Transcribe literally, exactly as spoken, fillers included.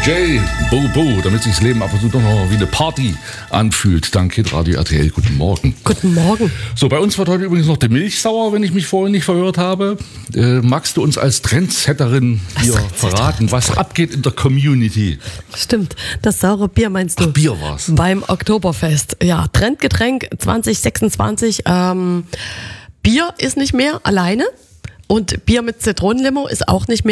Jay, Bo Bo, damit sich das Leben ab und zu doch noch wie eine Party anfühlt. Danke, Radio R T L. Guten Morgen. Guten Morgen. So, bei uns wird heute übrigens noch der Milch sauer, wenn ich mich vorhin nicht verhört habe. Äh, magst du uns als Trendsetterin hier verraten, was abgeht in der Community? Stimmt, das saure Bier meinst du? Ach, Bier war's. Beim Oktoberfest. Ja, Trendgetränk zwanzig sechsundzwanzig. Ähm, Bier ist nicht mehr alleine und Bier mit Zitronenlimo ist auch nicht mehr.